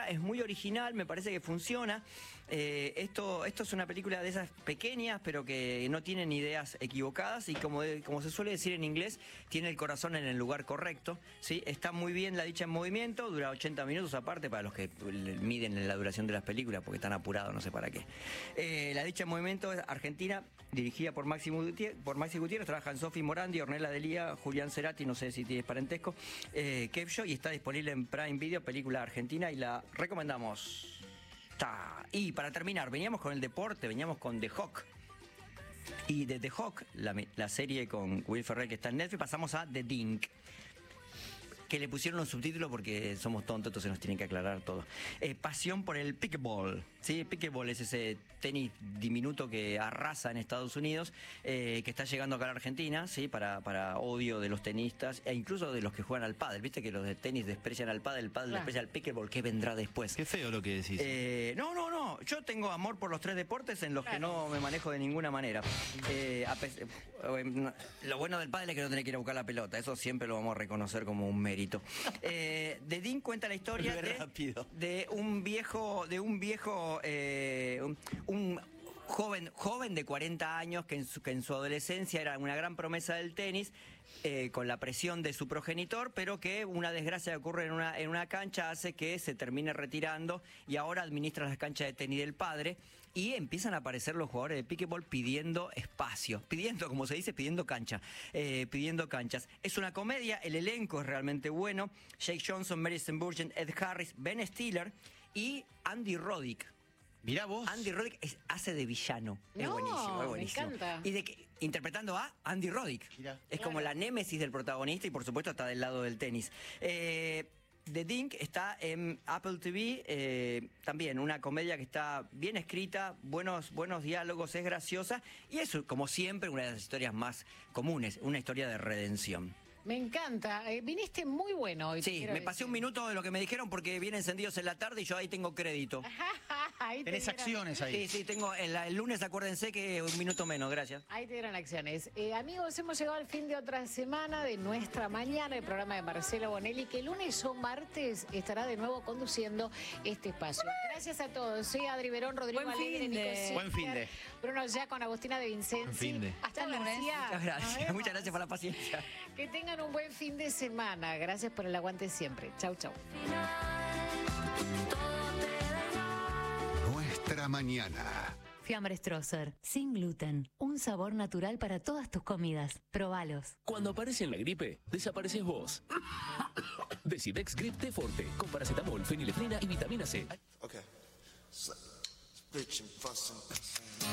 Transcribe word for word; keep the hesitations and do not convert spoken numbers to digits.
es muy original, me parece que funciona. Eh, esto, esto es una película de esas pequeñas, pero que no tienen ideas equivocadas y como, de, como se suele decir en inglés, tiene el corazón en el lugar correcto, ¿sí? Está muy bien La dicha en movimiento, dura ochenta minutos aparte para los que miden la duración de las películas porque están apurados, no sé para qué. Eh, La dicha en movimiento es argentina, dirigida por Maxi Gutiérrez, por Maxi Gutiérrez, trabajan Sofi Morandi, Ornella Delía, Julián Cerati, no sé si tienes parentesco, eh, Kevjo, y está disponible en Prime Video, película argentina, y la recomendamos. Ta. Y para terminar, veníamos con el deporte, veníamos con The Hawk. Y de The Hawk, la, la serie con Will Ferrell que está en Netflix, pasamos a The Dink, que le pusieron un subtítulo porque somos tontos, entonces nos tienen que aclarar todo. Eh, pasión por el pickleball. ¿Sí? Pickleball es ese tenis diminuto que arrasa en Estados Unidos, eh, que está llegando acá a la Argentina, ¿sí? Para, para odio de los tenistas e incluso de los que juegan al pádel. Viste que los de tenis desprecian al pádel, el pádel claro. desprecia al pickleball. ¿Qué vendrá después? Qué feo lo que decís. Eh, no, no, no. Yo tengo amor por los tres deportes en los claro. que no me manejo de ninguna manera. Eh, a lo bueno del pádel es que no tenés que ir a buscar la pelota. Eso siempre lo vamos a reconocer como un mérito. Eh, The Dink cuenta la historia de, de un viejo, de un viejo, eh, un, un joven, joven de cuarenta años que en su, que en su adolescencia era una gran promesa del tenis, eh, con la presión de su progenitor, pero que una desgracia que ocurre en una, en una cancha hace que se termine retirando y ahora administra las canchas de tenis del padre y empiezan a aparecer los jugadores de pickleball pidiendo espacio, pidiendo, como se dice, pidiendo cancha, eh, pidiendo canchas. Es una comedia, el elenco es realmente bueno, Jake Johnson, Mary Steenburgen, Ed Harris, Ben Stiller y Andy Roddick. Mirá vos. Andy Roddick es, hace de villano. Es no, buenísimo, es buenísimo. Me encanta. Y de que, interpretando a Andy Roddick. Mirá. Es claro. como la némesis del protagonista y por supuesto está del lado del tenis. Eh, The Dink está en Apple T V, eh, también una comedia que está bien escrita, buenos, buenos diálogos, es graciosa y es, como siempre, una de las historias más comunes, una historia de redención. Me encanta, eh, viniste muy bueno hoy. Sí, me pasé decir. un minuto de lo que me dijeron porque vienen encendidos en la tarde y yo ahí tengo crédito. Ahí Tenés te acciones ahí. Sí, sí, tengo, el, el lunes acuérdense que un minuto menos, gracias. Ahí te dieron acciones. Eh, amigos, hemos llegado al fin de otra semana de Nuestra Mañana, el programa de Marcelo Bonelli, que lunes o martes estará de nuevo conduciendo este espacio. Gracias a todos. Soy Adri Verón, Rodrigo Buen Alegre, fin de... Nico Buen fin de. Bruno ya con Agustina de Vincenzi. Buen fin de. Hasta el lunes. Muchas gracias, muchas gracias por la paciencia. Que tengan un buen fin de semana. Gracias por el aguante siempre. Chau, chau. Nuestra Mañana. Fiambre Strosser, sin gluten. Un sabor natural para todas tus comidas. Probalos. Cuando aparece la gripe, desapareces vos. Decidex Grip T Forte, con paracetamol, fenilefrina y vitamina C. Okay. So,